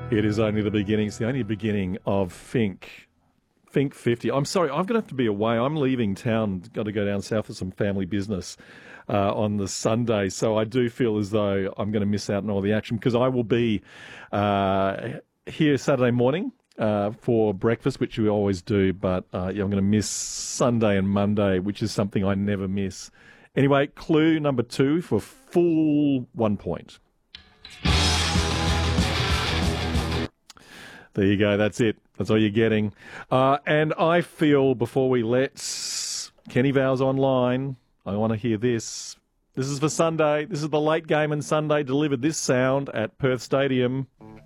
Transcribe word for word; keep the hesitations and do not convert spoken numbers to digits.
It is only the beginning. It's the only beginning of Fink. Fink fifty. I'm sorry, I'm going to have to be away. I'm leaving town. Got to go down south for some family business uh, on the Sunday. So I do feel as though I'm going to miss out on all the action because I will be uh, here Saturday morning uh, for breakfast, which we always do. But uh, yeah, I'm going to miss Sunday and Monday, which is something I never miss. Anyway, clue number two for full one point. There you go. That's it. That's all you're getting. Uh, and I feel before we let Kenny Vowles online, I want to hear this. This is for Sunday. This is the late game on Sunday. Delivered this sound at Perth Stadium.